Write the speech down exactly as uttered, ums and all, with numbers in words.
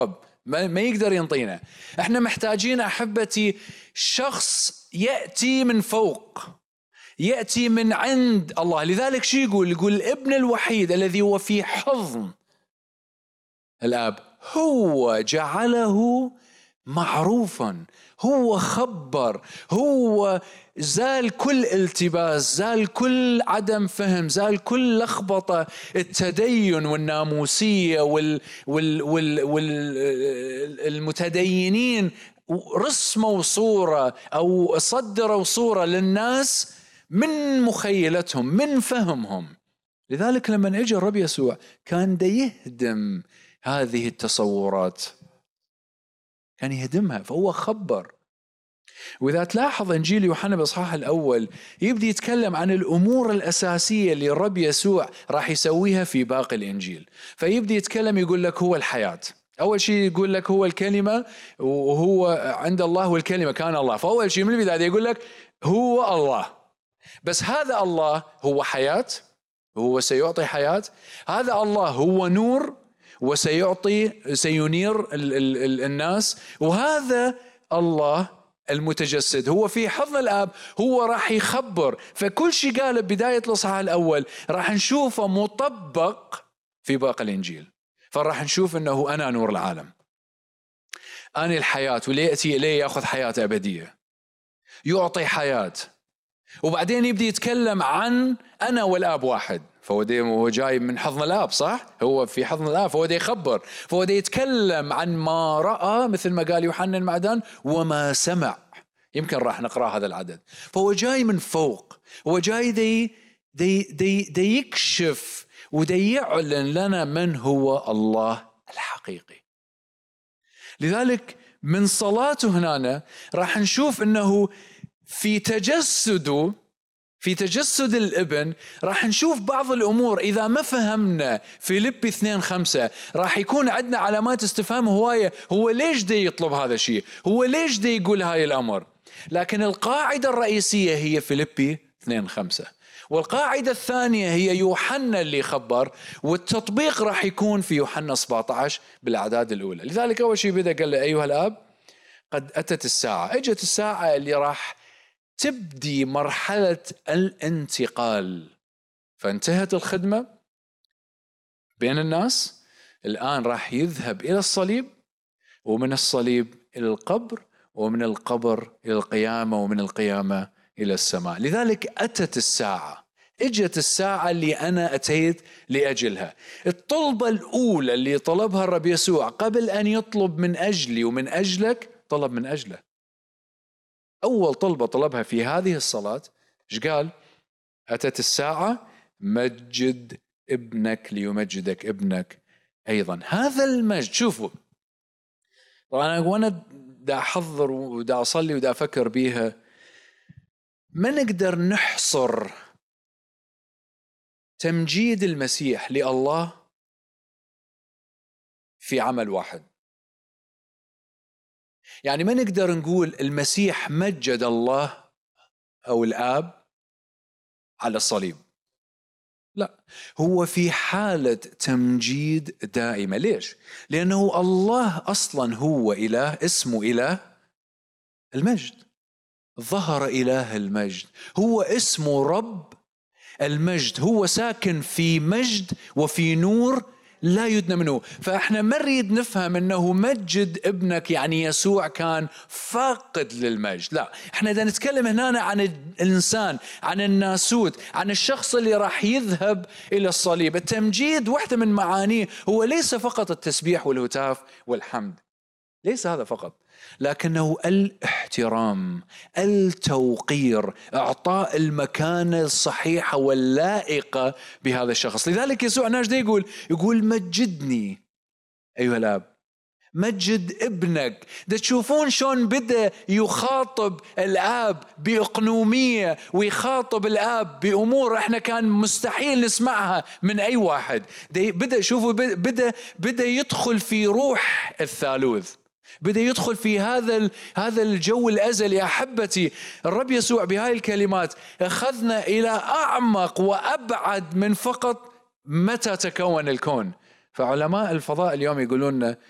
ما, ما يقدر ينطينا. احنا محتاجين أحبتي شخص يأتي من فوق، يأتي من عند الله. لذلك شو يقول؟ يقول الابن الوحيد الذي هو في حضن الآب هو جعله معروفا، هو خبر، هو زال كل التباس، زال كل عدم فهم، زال كل لخبطة التدين والناموسية وال وال وال والمتدينين رسموا صورة أو صدروا صورة للناس من مخيلتهم، من فهمهم. لذلك لما اجى الرب يسوع كان دا يهدم هذه التصورات، كان يهدمها، فهو خبر. وإذا تلاحظ إنجيل يوحنا بإصحاح الأول يبدي يتكلم عن الأمور الأساسية اللي الرب يسوع راح يسويها في باقي الإنجيل. فيبدي يتكلم يقول لك هو الحياة. أول شيء يقول لك هو الكلمة، وهو عند الله والكلمة كان الله. فأول شيء من البداية يقول لك هو الله، بس هذا الله هو حياة، هو سيعطي حياة. هذا الله هو نور وسيعطي سينير ال ال ال الناس. وهذا الله المتجسد هو في حضن الآب، هو راح يخبر. فكل شيء قال بداية الإصحاح الأول راح نشوفه مطبق في باقي الإنجيل. فراح نشوف أنه أنا نور العالم، أنا الحياة، واللي يأتي إليه يأخذ حياة أبدية، يعطي حياة. وبعدين يبدي يتكلم عن أنا والآب واحد. فهو دي هو جاي من حضن الآب، صح؟ هو في حضن الآب، فهو دي يخبر، فهو دي يتكلم عن ما رأى، مثل ما قال يوحنا المعدان، وما سمع. يمكن راح نقرأ هذا العدد. فهو جاي من فوق، هو جاي دي دي دي, دي يكشف ودي يعلن لنا من هو الله الحقيقي. لذلك من صلاته هنا راح نشوف أنه في تجسده، في تجسد الابن راح نشوف بعض الأمور إذا ما فهمنا فيليبي اثنين خمسة راح يكون عندنا علامات استفهام هواية. هو ليش دي يطلب هذا الشيء؟ هو ليش دي يقول هاي الأمر؟ لكن القاعدة الرئيسية هي فيليبي اثنين خمسة، والقاعدة الثانية هي يوحنا اللي خبر، والتطبيق راح يكون في يوحنا سبعة عشر بالأعداد الأولى. لذلك أول شيء بدأ قال له أيها الآب قد أتت الساعة. اجت الساعة اللي راح تبدي مرحلة الانتقال. فانتهت الخدمة بين الناس، الآن راح يذهب إلى الصليب، ومن الصليب إلى القبر، ومن القبر إلى القيامة، ومن القيامة إلى السماء. لذلك أتت الساعة، اجت الساعة اللي أنا أتيت لأجلها. الطلبة الأولى اللي طلبها الرب يسوع قبل أن يطلب من أجلي ومن أجلك، طلب من أجله. أول طلبة طلبها في هذه الصلاة إيش قال؟ أتت الساعة مجد ابنك ليمجدك ابنك أيضا. هذا المجد، شوفوا طبعا وأنا دا أحضر ودا أصلي ودا أفكر بيها، ما نقدر نحصر تمجيد المسيح لله في عمل واحد. يعني ما نقدر نقول المسيح مجد الله أو الآب على الصليب، لا، هو في حالة تمجيد دائمة. ليش؟ لأنه الله أصلا هو إله، اسمه إله المجد، ظهر إله المجد، هو اسمه رب المجد، هو ساكن في مجد وفي نور لا يدنى منه. فإحنا ما نريد نفهم أنه مجد ابنك يعني يسوع كان فاقد للمجد، لا، إحنا دا نتكلم هنا عن الإنسان، عن الناسوت، عن الشخص اللي راح يذهب إلى الصليب. التمجيد واحدة من معانيه هو ليس فقط التسبيح والهتاف والحمد، ليس هذا فقط، لكنه الاحترام، التوقير، إعطاء المكانة الصحيحة واللائقة بهذا الشخص. لذلك يسوع ناجد يقول يقول مجدني أيها الآب، مجد ابنك. ده تشوفون شون بدأ يخاطب الآب بإقنومية، ويخاطب الآب بأمور إحنا كان مستحيل نسمعها من أي واحد. ده بدأ شوفوا بدأ بدأ يدخل في روح الثالوث، بدأ يدخل في هذا هذا الجو الأزلي. يا أحبتي الرب يسوع بهاي الكلمات أخذنا إلى أعمق وأبعد من فقط متى تكون الكون. فعلماء الفضاء اليوم يقولون